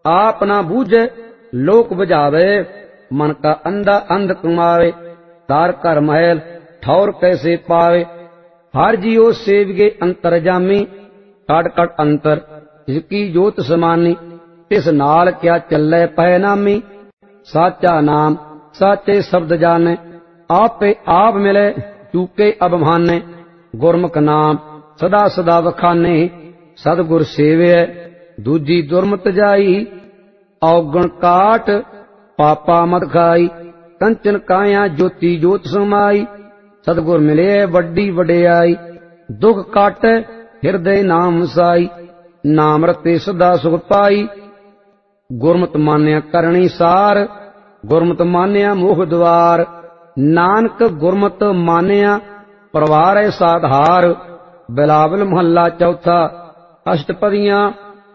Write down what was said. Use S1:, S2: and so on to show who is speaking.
S1: आप ना बूझे लोक बुझावे, मन का अंधा अंध कमावे। तार कर महल ठौर कैसे पावे, हर जियो सेवगे अंतरजामी। कट कट अंतर जिसकी जोत समानी, तिस नाल क्या चलै पै नामी। साचा नाम साचे शब्द जाने, आपे आप मिले चूके अबमाने। गुरमुख नाम सदा सदा वखाने, सतगुर सेवे दूजी दुरमत जाई। औगण काट पापा मत खाई, कंचन काया ज्योति जोत समाई। सतगुर मिले वड्डी वडियाई, दुख काटे हिरदे नाम साई। नाम रते सदा सुख पाई, गुरमत मान्या करणी सार। गुरमत मान्या मोह द्वार, नानक गुरमत मान्या परवार साधार। बिलावल महला चौथा, अष्टपदियां